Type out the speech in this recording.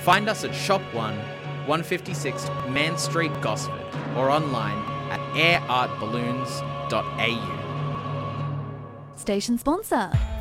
Find us at Shop 1, 156 Man Street, Gosford, or online at airartballoons.au. Station sponsor.